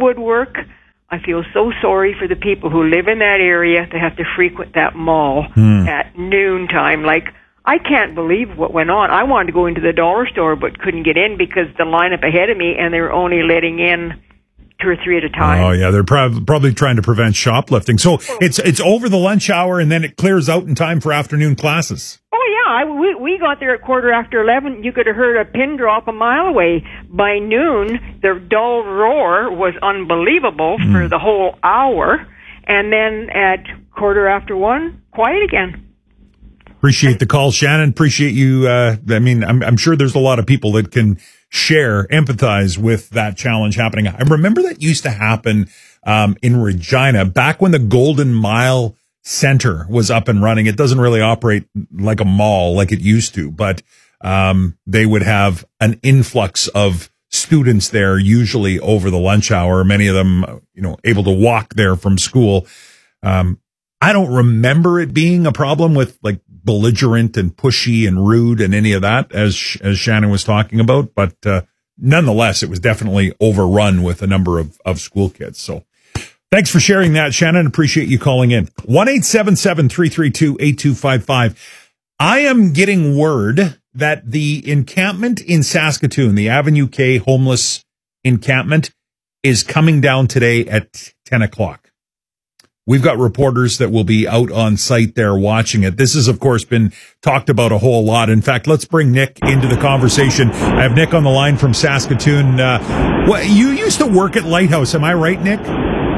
woodwork. I feel so sorry for the people who live in that area that have to frequent that mall at noontime. Like, I can't believe what went on. I wanted to go into the dollar store but couldn't get in because the lineup ahead of me, and they were only letting in 2 or 3 at a time. Oh, yeah, they're probably trying to prevent shoplifting. So it's over the lunch hour, and then it clears out in time for afternoon classes. Oh, yeah, we got there at 11:15. You could have heard a pin drop a mile away. By noon, the dull roar was unbelievable for the whole hour. And then at 1:15, quiet again. Appreciate the call, Shannon. Appreciate you. I'm sure there's a lot of people that can empathize with that challenge happening. I remember that used to happen in Regina back when the Golden Mile Center was up and running. It doesn't really operate like a mall like it used to, but they would have an influx of students there, usually over the lunch hour. Many of them, able to walk there from school. I don't remember it being a problem with like belligerent and pushy and rude and any of that, as Shannon was talking about. But nonetheless, it was definitely overrun with a number of school kids. So thanks for sharing that, Shannon. Appreciate you calling in. 1-877-332-8255. I am getting word that the encampment in Saskatoon, the Avenue K homeless encampment, is coming down today at 10 o'clock. We've got reporters that will be out on site there watching it. This has, of course, been talked about a whole lot. In fact, let's bring Nick into the conversation. I have Nick on the line from Saskatoon. You used to work at Lighthouse, am I right, Nick?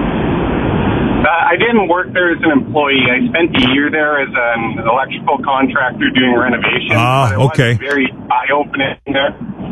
I didn't work there as an employee. I spent a year there as an electrical contractor doing renovations. Okay. It was very eye-opening there.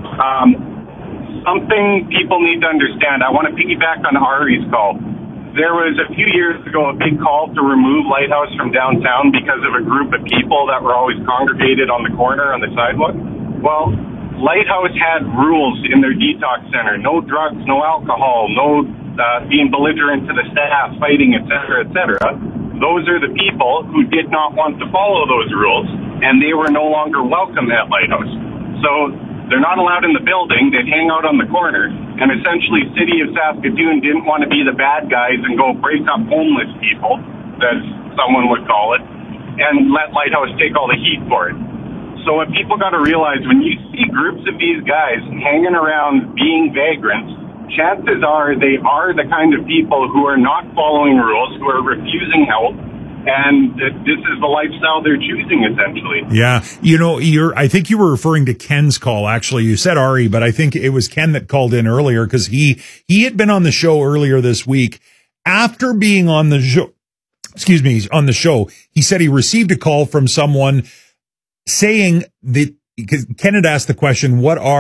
Something people need to understand. I want to piggyback on Ari's call. There was a few years ago a big call to remove Lighthouse from downtown because of a group of people that were always congregated on the corner on the sidewalk. Well, Lighthouse had rules in their detox center. No drugs, no alcohol, no being belligerent to the staff, fighting, etc., etc. Those are the people who did not want to follow those rules, and they were no longer welcome at Lighthouse. So they're not allowed in the building. They'd hang out on the corner. And essentially, City of Saskatoon didn't want to be the bad guys and go break up homeless people, as someone would call it, and let Lighthouse take all the heat for it. So what people got to realize, when you see groups of these guys hanging around being vagrants, chances are they are the kind of people who are not following rules, who are refusing help, and this is the lifestyle they're choosing, essentially. Yeah. I think you were referring to Ken's call, actually. You said Ari, but I think it was Ken that called in earlier because he had been on the show earlier this week. After being on the show, on the show, he said he received a call from someone saying that, because Ken had asked the question,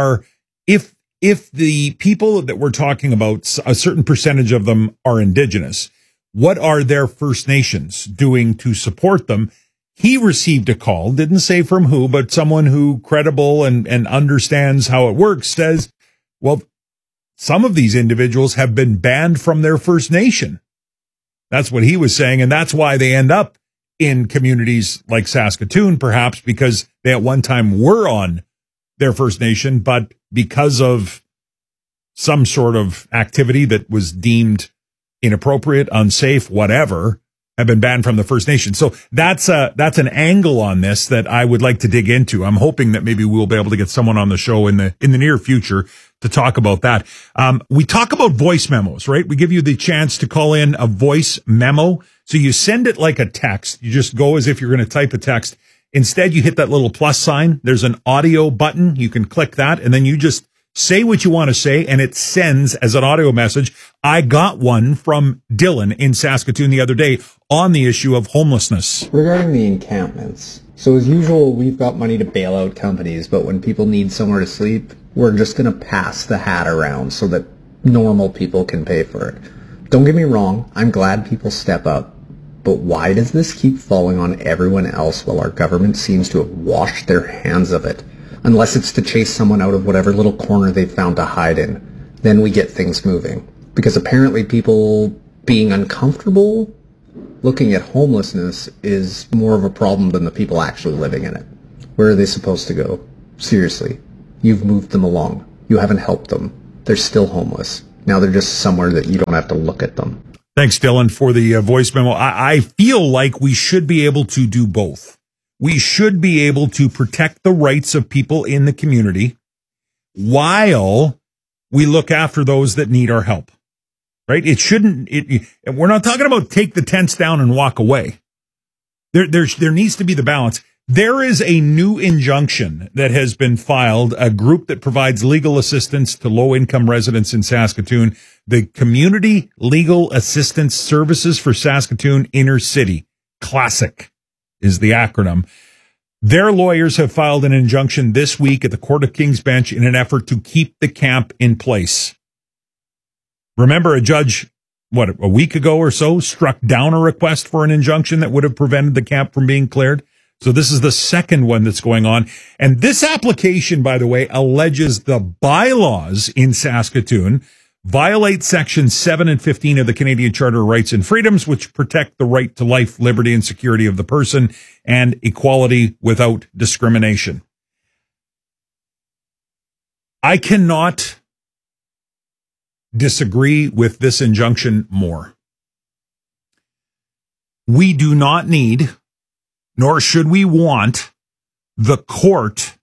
if the people that we're talking about, a certain percentage of them are Indigenous, what are their First Nations doing to support them? He received a call, didn't say from who, but someone who credible and understands how it works, says, well, some of these individuals have been banned from their First Nation. That's what he was saying, and that's why they end up in communities like Saskatoon, perhaps because they at one time were on their First Nation, but because of some sort of activity that was deemed inappropriate, unsafe, whatever, have been banned from the First Nation. So that's an angle on this that I would like to dig into. I'm hoping that maybe we'll be able to get someone on the show in the near future to talk about that. We talk about voice memos, right? We give you the chance to call in a voice memo. So you send it like a text. You just go as if you're going to type a text. Instead, you hit that little plus sign. There's an audio button. You can click that, and then you just say what you want to say, and it sends as an audio message. I got one from Dylan in Saskatoon the other day on the issue of homelessness. Regarding the encampments, so as usual, we've got money to bail out companies, but when people need somewhere to sleep, we're just going to pass the hat around so that normal people can pay for it. Don't get me wrong, I'm glad people step up, but why does this keep falling on everyone else while our government seems to have washed their hands of it? Unless it's to chase someone out of whatever little corner they've found to hide in. Then we get things moving. Because apparently people being uncomfortable looking at homelessness is more of a problem than the people actually living in it. Where are they supposed to go? Seriously. You've moved them along. You haven't helped them. They're still homeless. Now they're just somewhere that you don't have to look at them. Thanks, Dylan, for the voice memo. I feel like we should be able to do both. We should be able to protect the rights of people in the community while we look after those that need our help. Right? It shouldn't. We're not talking about take the tents down and walk away. There needs to be the balance. There is a new injunction that has been filed, a group that provides legal assistance to low-income residents in Saskatoon, the Community Legal Assistance Services for Saskatoon Inner City. CLASSIC is the acronym. Their lawyers have filed an injunction this week at the Court of King's Bench in an effort to keep the camp in place. Remember, a judge, a week ago or so, struck down a request for an injunction that would have prevented the camp from being cleared. So this is the second one that's going on. And this application, by the way, alleges the bylaws in Saskatoon violate Sections 7 and 15 of the Canadian Charter of Rights and Freedoms, which protect the right to life, liberty, and security of the person and equality without discrimination. I cannot disagree with this injunction more. We do not need, nor should we want, the court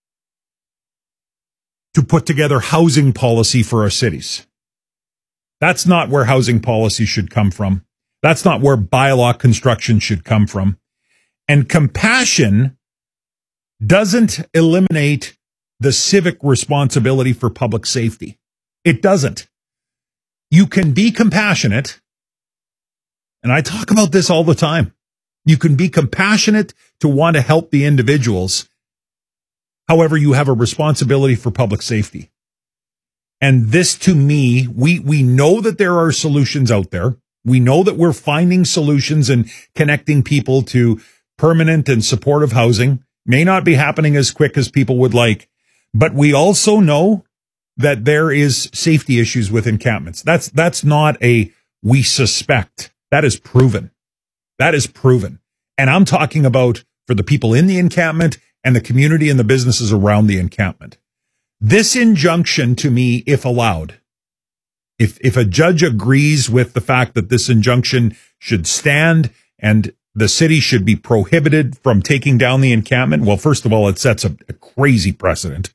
to put together housing policy for our cities. That's not where housing policy should come from. That's not where bylaw construction should come from. And compassion doesn't eliminate the civic responsibility for public safety. It doesn't. You can be compassionate, and I talk about this all the time. You can be compassionate to want to help the individuals. However, you have a responsibility for public safety. And this, to me, we know that there are solutions out there. We know that we're finding solutions and connecting people to permanent and supportive housing. May not be happening as quick as people would like, but we also know that there is safety issues with encampments. That's not a we suspect. That is proven. That is proven. And I'm talking about for the people in the encampment and the community and the businesses around the encampment. This injunction, to me, if allowed, if a judge agrees with the fact that this injunction should stand and the city should be prohibited from taking down the encampment, well, first of all, it sets a crazy precedent.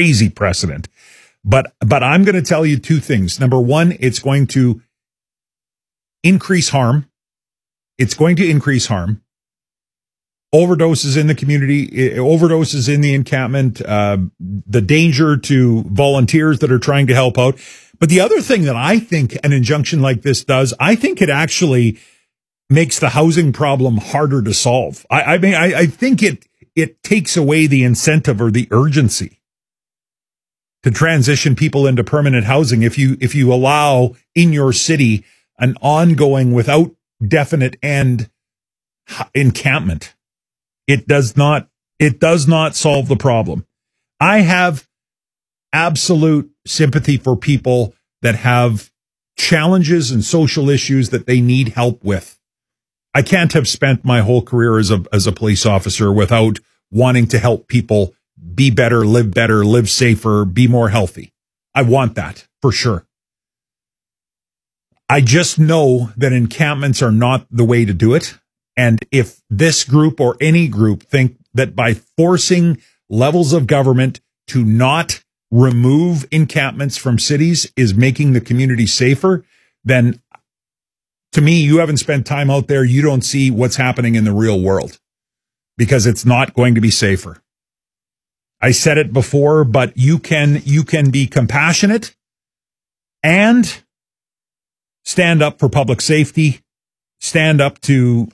But I'm going to tell you two things. Number one, it's going to increase harm. It's going to increase harm. Overdoses in the community, overdoses in the encampment, the danger to volunteers that are trying to help out. But the other thing that I think an injunction like this does, I think it actually makes the housing problem harder to solve. I mean, I think it takes away the incentive or the urgency to transition people into permanent housing. If you allow in your city an ongoing without definite end encampment, it does not solve the problem. I have absolute sympathy for people that have challenges and social issues that they need help with. I can't have spent my whole career as a police officer without wanting to help people be better, live safer, be more healthy. I want that for sure. I just know that encampments are not the way to do it. And if this group or any group think that by forcing levels of government to not remove encampments from cities is making the community safer, then to me, you haven't spent time out there. You don't see what's happening in the real world because it's not going to be safer. I said it before, but you can be compassionate and stand up for public safety, stand up to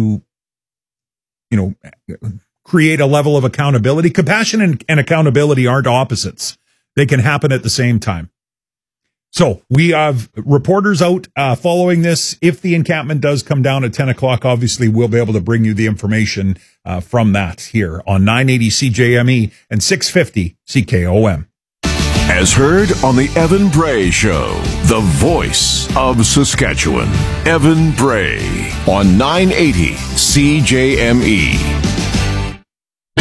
create a level of accountability. Compassion and accountability aren't opposites. They can happen at the same time. So we have reporters out following this. If the encampment does come down at 10 o'clock, obviously we'll be able to bring you the information from that here on 980 CJME and 650 CKOM. As heard on the Evan Bray Show, the voice of Saskatchewan. Evan Bray on 980 CJME.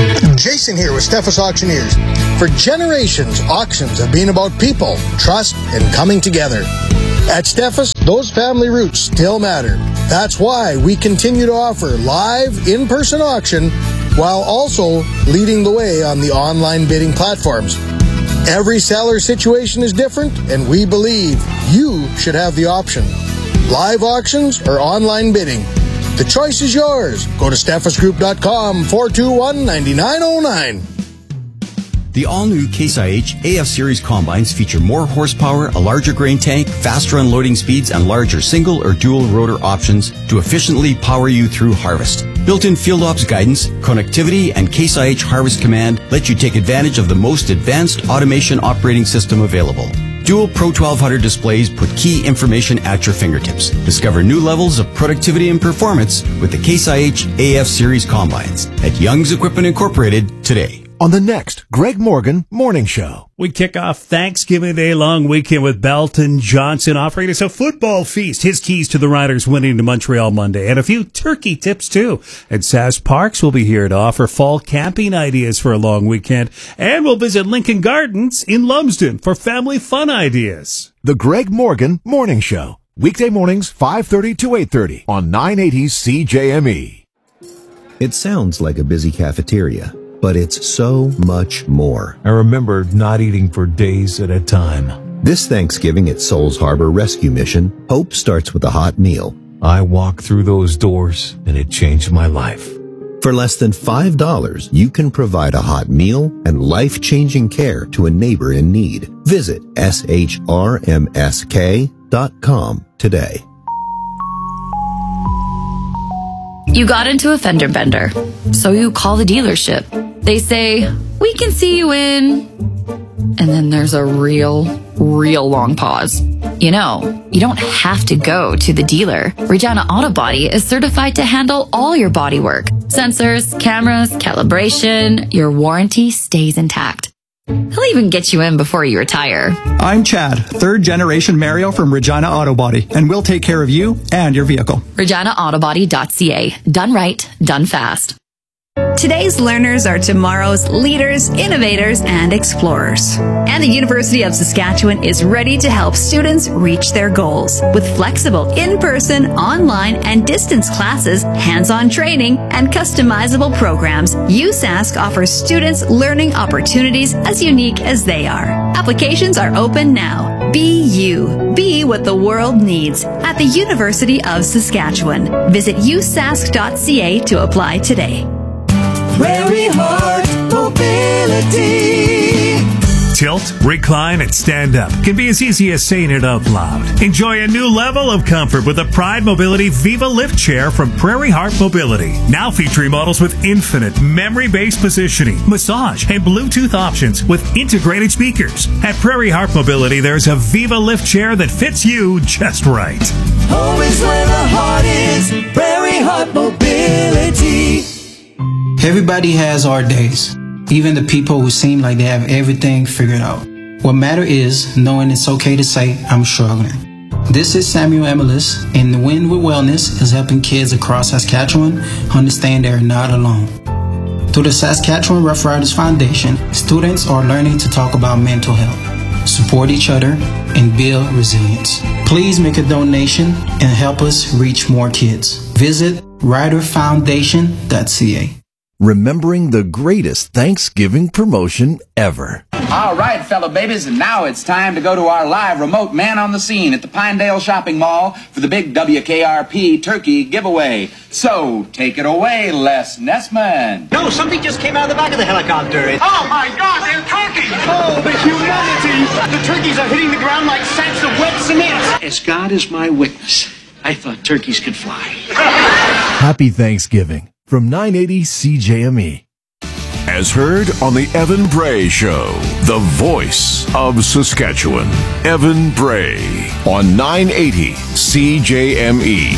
Jason here with Steffes Auctioneers. For generations, auctions have been about people, trust, and coming together. At Steffes, those family roots still matter. That's why we continue to offer live, in-person auction while also leading the way on the online bidding platforms. Every seller situation is different, and we believe you should have the option. Live auctions or online bidding. The choice is yours. Go to steffesgroup.com, 421-9909. The all-new Case IH AF Series combines feature more horsepower, a larger grain tank, faster unloading speeds, and larger single or dual rotor options to efficiently power you through harvest. Built-in field ops guidance, connectivity, and Case IH Harvest Command let you take advantage of the most advanced automation operating system available. Dual Pro 1200 displays put key information at your fingertips. Discover new levels of productivity and performance with the Case IH AF Series combines at Young's Equipment Incorporated today. On the next Greg Morgan Morning Show. We kick off Thanksgiving Day long weekend with Belton Johnson offering us a football feast. His keys to the Riders winning to Montreal Monday, and a few turkey tips too. And Saz Parks will be here to offer fall camping ideas for a long weekend. And we'll visit Lincoln Gardens in Lumsden for family fun ideas. The Greg Morgan Morning Show. Weekday mornings 5:30 to 8:30 on 980 CJME. It sounds like a busy cafeteria, but it's so much more. I remember not eating for days at a time. This Thanksgiving at Souls Harbor Rescue Mission, hope starts with a hot meal. I walked through those doors, and it changed my life. For less than $5, you can provide a hot meal and life-changing care to a neighbor in need. Visit shrmsk.com today. You got into a fender bender, so you call the dealership. They say, "We can see you in," and then there's a real long pause. You know, you don't have to go to the dealer. Regina Auto Body is certified to handle all your body work. Sensors, cameras, calibration, your warranty stays intact. He'll even get you in before you retire. I'm Chad, third-generation Mario from Regina Auto Body, and we'll take care of you and your vehicle. ReginaAutoBody.ca. Done right, done fast. Today's learners are tomorrow's leaders, innovators, and explorers. And the University of Saskatchewan is ready to help students reach their goals. With flexible in-person, online, and distance classes, hands-on training, and customizable programs, USask offers students learning opportunities as unique as they are. Applications are open now. Be you. Be what the world needs at the University of Saskatchewan. Visit usask.ca to apply today. Prairie Heart Mobility. Tilt, recline, and stand up can be as easy as saying it out loud. Enjoy a new level of comfort with the Pride Mobility Viva Lift Chair from Prairie Heart Mobility. Now featuring models with infinite memory-based positioning, massage, and Bluetooth options with integrated speakers. At Prairie Heart Mobility, there's a Viva Lift Chair that fits you just right. Home is where the heart is. Prairie Heart Mobility. Everybody has our days, even the people who seem like they have everything figured out. What matters is knowing it's okay to say, I'm struggling. This is Samuel Emilis, and the Win with Wellness is helping kids across Saskatchewan understand they're not alone. Through the Saskatchewan Rough Riders Foundation, students are learning to talk about mental health, support each other, and build resilience. Please make a donation and help us reach more kids. Visit riderfoundation.ca. Remembering the greatest Thanksgiving promotion ever. All right, fellow babies, and now it's time to go to our live remote man on the scene at the Pinedale Shopping Mall for the big WKRP turkey giveaway. So, take it away, Les Nessman. No, something just came out of the back of the helicopter. Oh my God, they're turkeys! Oh, the humanity! The turkeys are hitting the ground like sacks of wet cement. As God is my witness, I thought turkeys could fly. Happy Thanksgiving from 980 CJME. As heard on the Evan Bray Show, the voice of Saskatchewan, Evan Bray on 980 CJME.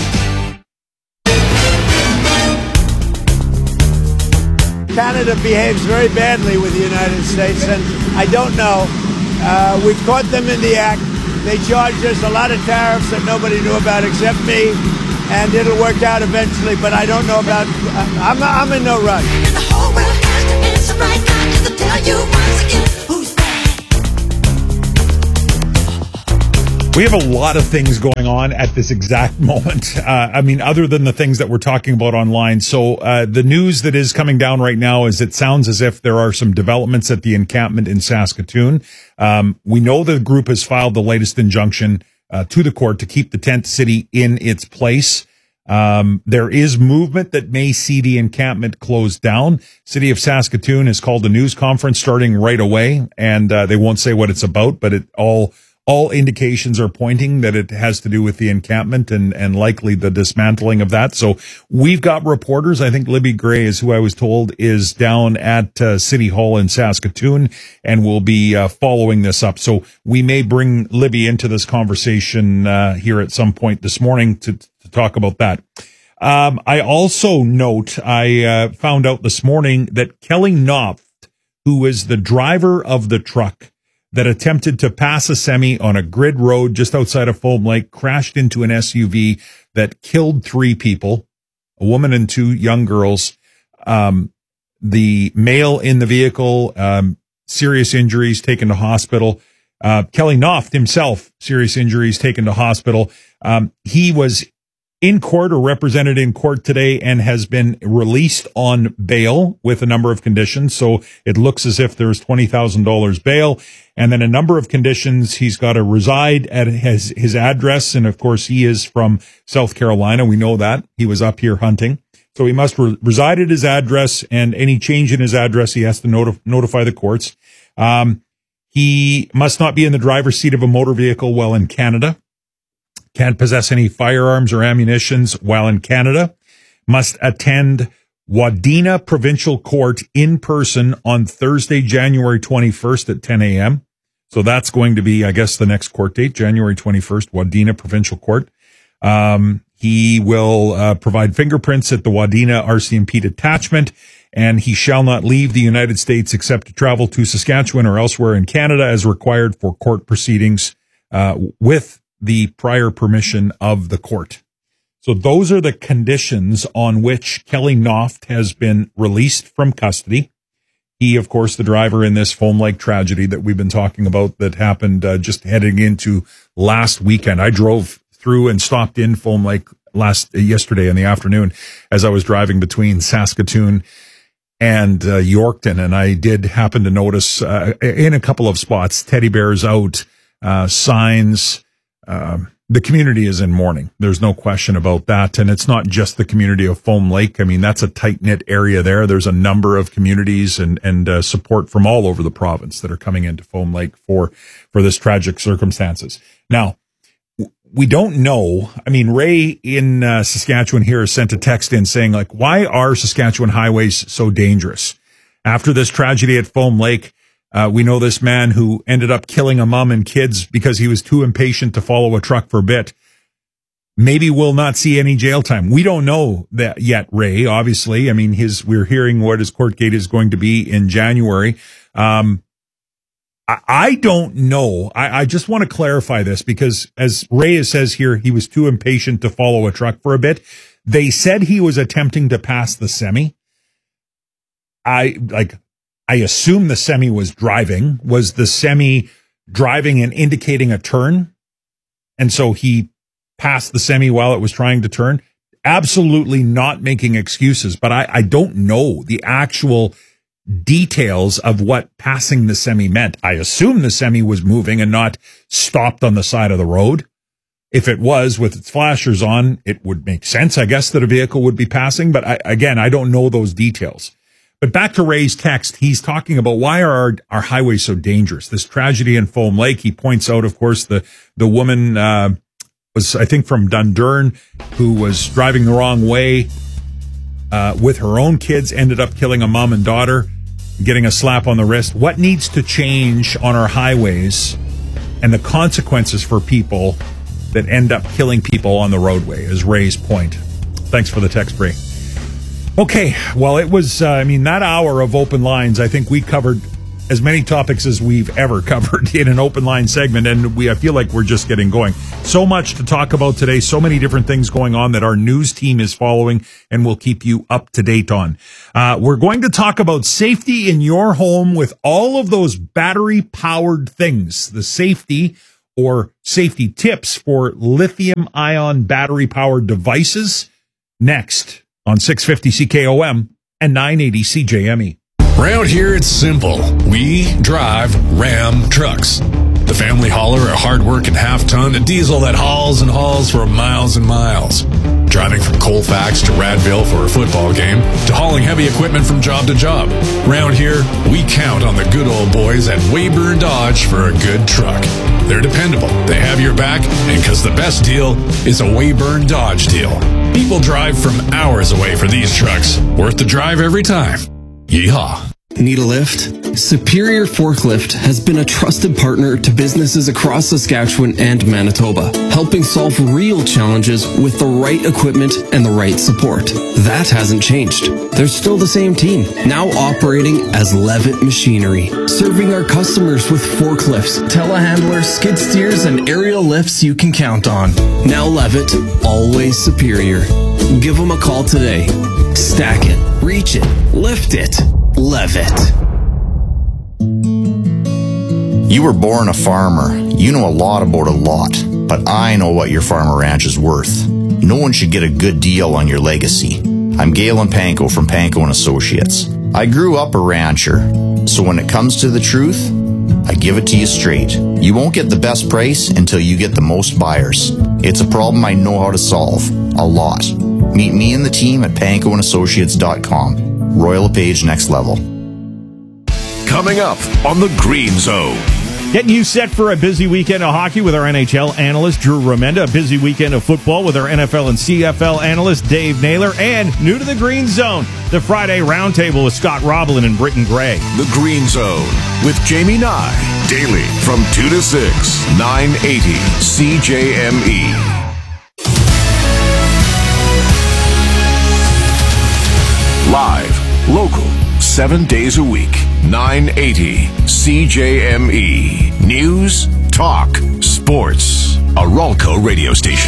Canada behaves very badly with the United States, and I don't know. We've caught them in the act. They charged us a lot of tariffs that nobody knew about except me, and it'll work out eventually, but I don't know about... I'm in no rush. Answer right now, 'cause I tell you once again, who's We have a lot of things going on at this exact moment. I mean, other than the things that we're talking about online. So the news that is coming down right now is it sounds as if there are some developments at the encampment in Saskatoon. We know the group has filed the latest injunction to the court to keep the tent city in its place. There is movement that may see the encampment closed down. City of Saskatoon has called a news conference starting right away, and they won't say what it's about, but all indications are pointing that it has to do with the encampment and likely the dismantling of that. So we've got reporters. I think Libby Gray is who I was told is down at City Hall in Saskatoon and will be following this up. So we may bring Libby into this conversation here at some point this morning to talk about that. I also note I found out this morning that Kelly Knopf, who is the driver of the truck that attempted to pass a semi on a grid road just outside of Foam Lake, crashed into an SUV that killed 3 people, a woman and 2 young girls. The male in the vehicle, serious injuries, taken to hospital. Kelly Knopf himself, serious injuries, taken to hospital. He was in court or represented in court today and has been released on bail with a number of conditions. So it looks as if there's $20,000 bail and then a number of conditions. He's got to reside at his address. And of course, he is from South Carolina. We know that he was up here hunting. So he must reside at his address, and any change in his address, he has to notify the courts. He must not be in the driver's seat of a motor vehicle while in Canada. Can't possess any firearms or ammunitions while in Canada. Must attend Wadena Provincial Court in person on Thursday, January 21st at 10 a.m. So that's going to be, I guess, the next court date, January 21st, Wadena Provincial Court. He will provide fingerprints at the Wadena RCMP detachment, and he shall not leave the United States except to travel to Saskatchewan or elsewhere in Canada as required for court proceedings with the prior permission of the court. So those are the conditions on which Kelly Knopf has been released from custody. He, of course, the driver in this Foam Lake tragedy that we've been talking about that happened just heading into last weekend. I drove through and stopped in Foam Lake yesterday in the afternoon as I was driving between Saskatoon and Yorkton, and I did happen to notice in a couple of spots teddy bears out, signs. The community is in mourning. There's no question about that. And it's not just the community of Foam Lake. I mean, that's a tight-knit area there. There's a number of communities and support from all over the province that are coming into Foam Lake for this tragic circumstances. Now, we don't know. I mean, Ray in Saskatchewan here has sent a text in saying, like, why are Saskatchewan highways so dangerous? After this tragedy at Foam Lake, we know this man who ended up killing a mom and kids because he was too impatient to follow a truck for a bit. Maybe we'll not see any jail time. We don't know that yet, Ray, obviously. I mean, we're hearing what his court date is going to be in January. I don't know. I just want to clarify this because as Ray says here, he was too impatient to follow a truck for a bit. They said he was attempting to pass the semi. I assume the semi was driving. Was the semi driving and indicating a turn? And so he passed the semi while it was trying to turn? Absolutely not making excuses, but I don't know the actual details of what passing the semi meant. I assume the semi was moving and not stopped on the side of the road. If it was with its flashers on, it would make sense, I guess, that a vehicle would be passing. But I don't know those details. But back to Ray's text, he's talking about why are our highways so dangerous? This tragedy in Foam Lake, he points out, of course, the woman was, I think, from Dundurn, who was driving the wrong way with her own kids, ended up killing a mom and daughter, getting a slap on the wrist. What needs to change on our highways and the consequences for people that end up killing people on the roadway is Ray's point. Thanks for the text, Ray. Okay, well, it was, that hour of open lines, I think we covered as many topics as we've ever covered in an open line segment, and I feel like we're just getting going. So much to talk about today, so many different things going on that our news team is following and will keep you up to date on. We're going to talk about safety in your home with all of those battery-powered things, the safety or safety tips for lithium-ion battery-powered devices, next on 650 CKOM and 980 CJME. Around here, it's simple. We drive Ram trucks. The family hauler, a hard-working half-ton, a diesel that hauls and hauls for miles and miles. Driving from Colfax to Radville for a football game, to hauling heavy equipment from job to job. Around here, we count on the good old boys at Weyburn Dodge for a good truck. They're dependable, they have your back, and because the best deal is a Weyburn Dodge deal. People drive from hours away for these trucks. Worth the drive every time. Yeehaw. Need a lift? Superior Forklift has been a trusted partner to businesses across Saskatchewan and Manitoba, helping solve real challenges with the right equipment and the right support. That hasn't changed. They're still the same team, now operating as Levitt Machinery, serving our customers with forklifts, telehandlers, skid steers, and aerial lifts you can count on. Now Levitt, always superior. Give them a call today. Stack it, reach it, lift it. Levitt. You were born a farmer. You know a lot about a lot, but I know what your farm or ranch is worth. No one should get a good deal on your legacy. I'm Galen Panko from Panko & Associates. I grew up a rancher, so when it comes to the truth, I give it to you straight. You won't get the best price until you get the most buyers. It's a problem I know how to solve. A lot. Meet me and the team at pankoandassociates.com. Royal LePage Next Level. Coming up on the Green Zone. Getting you set for a busy weekend of hockey with our NHL analyst, Drew Remenda, a busy weekend of football with our NFL and CFL analyst, Dave Naylor, and new to the Green Zone, the Friday Roundtable with Scott Roblin and Britton Gray. The Green Zone with Jamie Nye, daily from 2 to 6, 980 CJME. Live, local, 7 days a week, 980 CJME. News, talk, sports. A Ralco radio station.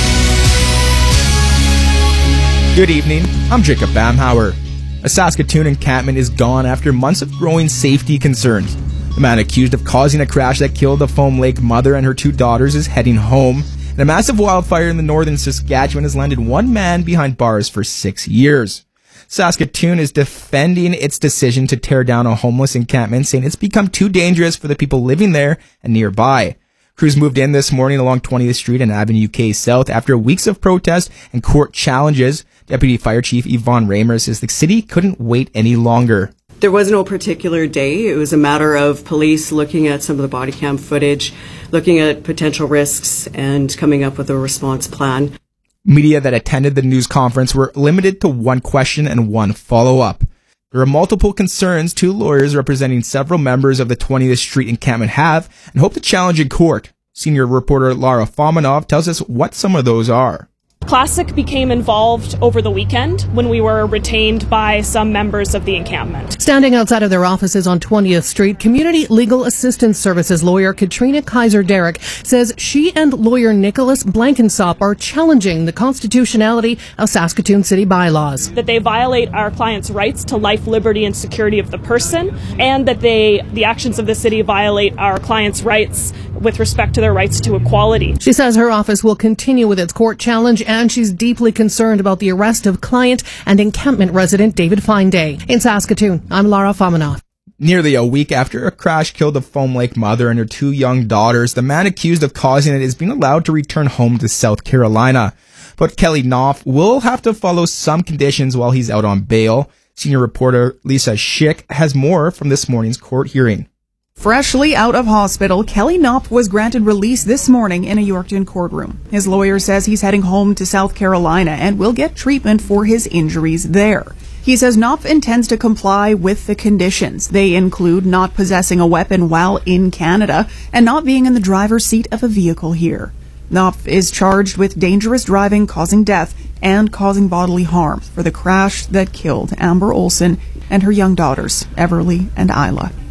Good evening, I'm Jacob Bamhauer. A Saskatoon encampment is gone after months of growing safety concerns. The man accused of causing a crash that killed the Foam Lake mother and her 2 daughters is heading home. And a massive wildfire in the northern Saskatchewan has landed one man behind bars for 6 years. Saskatoon is defending its decision to tear down a homeless encampment, saying it's become too dangerous for the people living there and nearby. Crews moved in this morning along 20th Street and Avenue K South after weeks of protest and court challenges. Deputy Fire Chief Yvonne Raymer says the city couldn't wait any longer. There was no particular day. It was a matter of police looking at some of the body cam footage, looking at potential risks, and coming up with a response plan. Media that attended the news conference were limited to one question and one follow-up. There are multiple concerns 2 lawyers representing several members of the 20th Street encampment have and hope to challenge in court. Senior reporter Lara Fomanov tells us what some of those are. Classic became involved over the weekend when we were retained by some members of the encampment. Standing outside of their offices on 20th Street, Community Legal Assistance Services lawyer Katrina Kaiser-Derrick says she and lawyer Nicholas Blankensop are challenging the constitutionality of Saskatoon city bylaws. That they violate our clients' rights to life, liberty, and security of the person, and that the actions of the city violate our clients' rights with respect to their rights to equality. She says her office will continue with its court challenge, and she's deeply concerned about the arrest of client and encampment resident David Fineday. In Saskatoon, I'm Lara Fomanov. Nearly a week after a crash killed the Foam Lake mother and her 2 young daughters, the man accused of causing it is being allowed to return home to South Carolina. But Kelly Knopf will have to follow some conditions while he's out on bail. Senior reporter Lisa Schick has more from this morning's court hearing. Freshly out of hospital, Kelly Knopf was granted release this morning in a Yorkton courtroom. His lawyer says he's heading home to South Carolina and will get treatment for his injuries there. He says Knopf intends to comply with the conditions. They include not possessing a weapon while in Canada and not being in the driver's seat of a vehicle here. Knopf is charged with dangerous driving causing death and causing bodily harm for the crash that killed Amber Olson and her young daughters, Everly and Isla.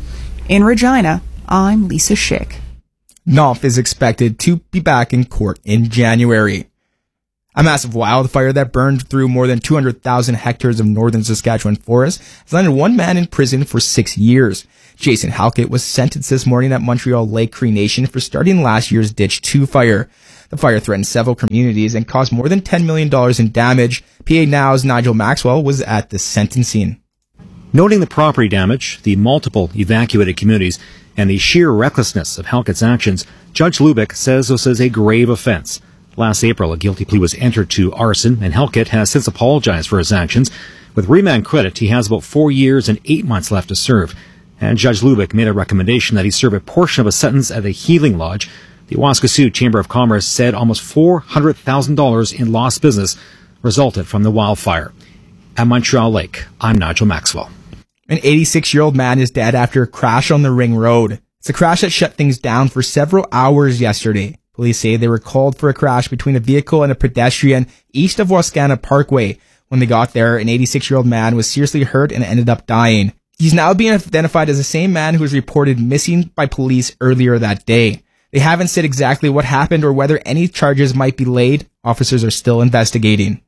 In Regina, I'm Lisa Schick. Knopf is expected to be back in court in January. A massive wildfire that burned through more than 200,000 hectares of northern Saskatchewan forest has landed one man in prison for 6 years. Jason Halkett was sentenced this morning at Montreal Lake Cree Nation for starting last year's Ditch 2 fire. The fire threatened several communities and caused more than $10 million in damage. PA Now's Nigel Maxwell was at the sentencing. Noting the property damage, the multiple evacuated communities, and the sheer recklessness of Halkett's actions, Judge Lubick says this is a grave offense. Last April, a guilty plea was entered to arson, and Halkett has since apologized for his actions. With remand credit, he has about 4 years and 8 months left to serve. And Judge Lubick made a recommendation that he serve a portion of a sentence at a healing lodge. The Waskesiu Chamber of Commerce said almost $400,000 in lost business resulted from the wildfire. At Montreal Lake, I'm Nigel Maxwell. An 86-year-old man is dead after a crash on the Ring Road. It's a crash that shut things down for several hours yesterday. Police say they were called for a crash between a vehicle and a pedestrian east of Wascana Parkway. When they got there, an 86-year-old man was seriously hurt and ended up dying. He's now being identified as the same man who was reported missing by police earlier that day. They haven't said exactly what happened or whether any charges might be laid. Officers are still investigating.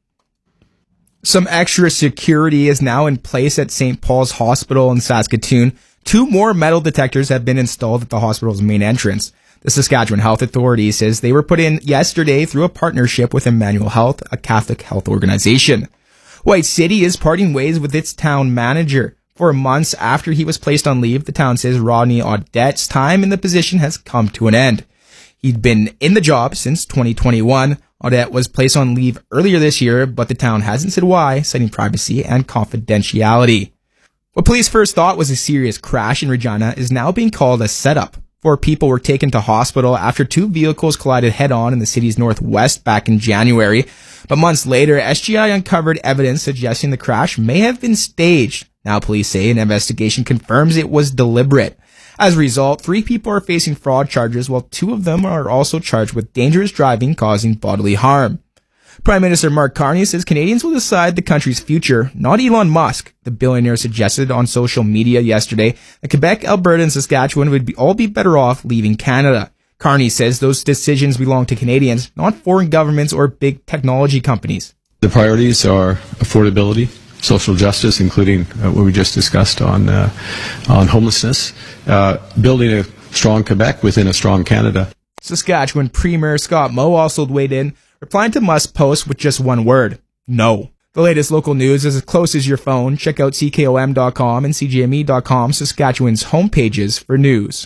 Some extra security is now in place at St. Paul's Hospital in Saskatoon. 2 more metal detectors have been installed at the hospital's main entrance. The Saskatchewan Health Authority says they were put in yesterday through a partnership with Emmanuel Health, a Catholic health organization. White City is parting ways with its town manager. For months after he was placed on leave, the town says Rodney Audette's time in the position has come to an end. He'd been in the job since 2021. Audette was placed on leave earlier this year, but the town hasn't said why, citing privacy and confidentiality. What police first thought was a serious crash in Regina is now being called a setup. 4 people were taken to hospital after 2 vehicles collided head-on in the city's northwest back in January. But months later, SGI uncovered evidence suggesting the crash may have been staged. Now police say an investigation confirms it was deliberate. As a result, 3 people are facing fraud charges, while 2 of them are also charged with dangerous driving causing bodily harm. Prime Minister Mark Carney says Canadians will decide the country's future, not Elon Musk. The billionaire suggested on social media yesterday that Quebec, Alberta, and Saskatchewan would all be better off leaving Canada. Carney says those decisions belong to Canadians, not foreign governments or big technology companies. The priorities are affordability, social justice, including what we just discussed on homelessness, building a strong Quebec within a strong Canada. Saskatchewan Premier Scott Moe also weighed in, replying to Musk's post with just one word: no. The latest local news is as close as your phone. Check out CKOM.com and CJME.com, Saskatchewan's homepages for news.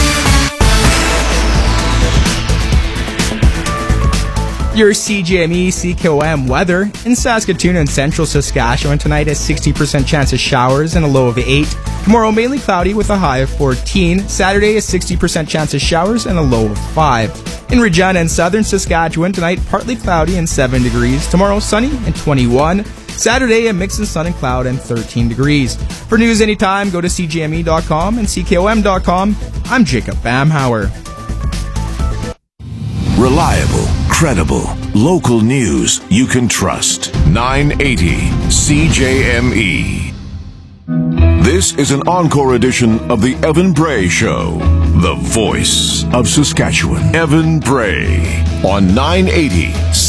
Your CJME CKOM weather. In Saskatoon and central Saskatchewan tonight, a 60% chance of showers and a low of 8. Tomorrow, mainly cloudy with a high of 14. Saturday, a 60% chance of showers and a low of 5. In Regina and southern Saskatchewan tonight, partly cloudy and 7 degrees. Tomorrow, sunny and 21. Saturday, a mix of sun and cloud and 13 degrees. For news anytime, go to CJME.com and CKOM.com. I'm Jacob Bamhauer. Reliable, credible, local news you can trust. 980 CJME. This is an encore edition of the Evan Bray Show. The voice of Saskatchewan. Evan Bray on 980